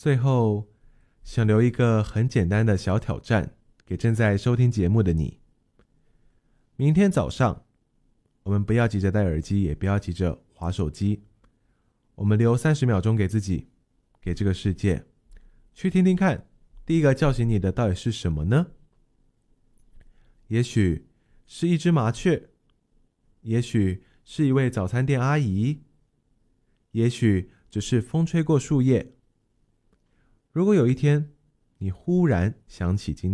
最后，想留一个很简单的小挑战给正在收听节目的你。明天早上，我们不要急着戴耳机，也不要急着滑手机，我们留30秒钟给自己，给这个世界，去听听看，第一个叫醒你的到底是什么呢？也许是一只麻雀，也许是一位早餐店阿姨，也许只是风吹过树叶。如果有一天你忽然想起今